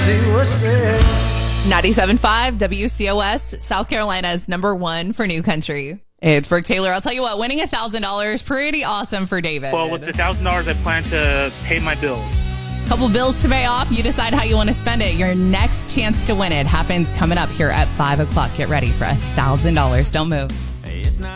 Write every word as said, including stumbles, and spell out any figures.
see what's there. ninety-seven point five W C O S, South Carolina's number one for new country. It's Brooke Taylor. I'll tell you what, winning one thousand dollars, pretty awesome for David. Well, with the one thousand dollars, I plan to pay my bills. Couple bills to pay off. You decide how you want to spend it. Your next chance to win it happens coming up here at five o'clock. Get ready for one thousand dollars. Don't move. Hey, it's not